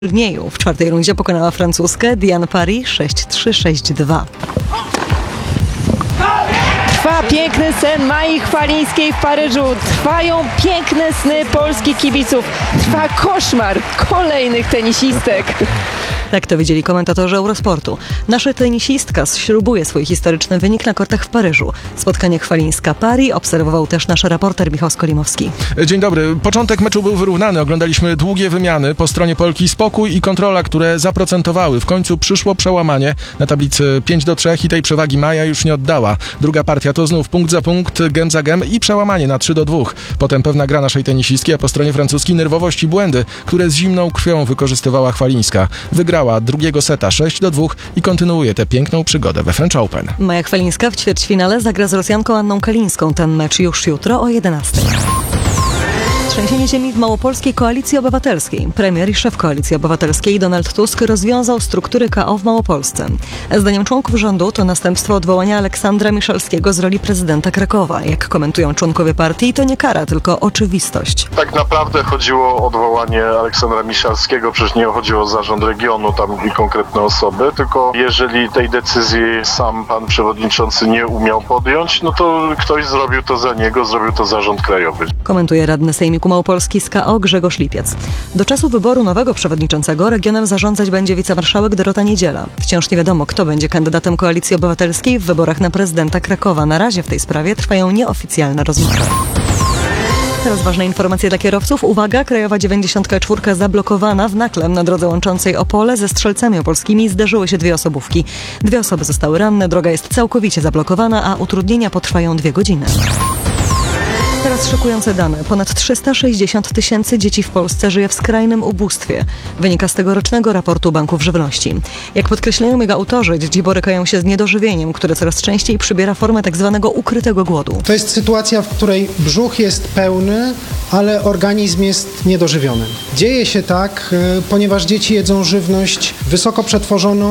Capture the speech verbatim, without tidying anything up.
Turnieju w czwartej rundzie pokonała francuskę Diane Paris sześć trzy, sześć dwa. Trwa piękny sen Mai Chwalińskiej w Paryżu. Trwają piękne sny polskich kibiców. Trwa koszmar kolejnych tenisistek. Tak to widzieli komentatorzy Eurosportu. Nasza tenisistka śrubuje swój historyczny wynik na kortach w Paryżu. Spotkanie Chwalińska-Paris obserwował też nasz reporter Michał Skolimowski. Dzień dobry. Początek meczu był wyrównany. Oglądaliśmy długie wymiany. Po stronie Polki spokój i kontrola, które zaprocentowały. W końcu przyszło przełamanie na tablicy pięć do trzech i tej przewagi Maja już nie oddała. Druga partia to znów punkt za punkt, gem za gem i przełamanie na trzy do dwóch. Potem pewna gra naszej tenisistki, a po stronie francuskiej nerwowość i błędy, które z zimną krwią wykorzystywała Chwalińska. Wygrała drugiego seta sześć do dwóch i kontynuuje tę piękną przygodę we French Open. Maja Chwalińska w ćwierćfinale zagra z Rosjanką Anną Kalińską. Ten mecz już jutro o jedenastej. Trzęsienie ziemi w Małopolskiej Koalicji Obywatelskiej. Premier i szef Koalicji Obywatelskiej Donald Tusk rozwiązał struktury K O w Małopolsce. Zdaniem członków rządu to następstwo odwołania Aleksandra Miszalskiego z roli prezydenta Krakowa. Jak komentują członkowie partii, to nie kara, tylko oczywistość. Tak naprawdę chodziło o odwołanie Aleksandra Miszalskiego, przecież nie chodziło o zarząd regionu, tam i konkretne osoby, tylko jeżeli tej decyzji sam pan przewodniczący nie umiał podjąć, no to ktoś zrobił to za niego, zrobił to zarząd krajowy. Komentuje radny Sejmiku Małopolski z K O Grzegorz Lipiec. Do czasu wyboru nowego przewodniczącego regionem zarządzać będzie wicemarszałek Dorota Niedziela. Wciąż nie wiadomo, kto będzie kandydatem Koalicji Obywatelskiej w wyborach na prezydenta Krakowa. Na razie w tej sprawie trwają nieoficjalne rozmowy. Teraz ważne informacje dla kierowców. Uwaga, Krajowa dziewięćdziesiątka cztery zablokowana w Naklem na drodze łączącej Opole ze Strzelcami Opolskimi. Zderzyły się dwie osobówki. Dwie osoby zostały ranne, droga jest całkowicie zablokowana, a utrudnienia potrwają dwie godziny. Teraz szokujące dane. Ponad trzysta sześćdziesiąt tysięcy dzieci w Polsce żyje w skrajnym ubóstwie. Wynika z tegorocznego raportu Banków Żywności. Jak podkreślają jego autorzy, dzieci borykają się z niedożywieniem, które coraz częściej przybiera formę tak zwanego ukrytego głodu. To jest sytuacja, w której brzuch jest pełny, ale organizm jest niedożywiony. Dzieje się tak, ponieważ dzieci jedzą żywność wysoko przetworzoną,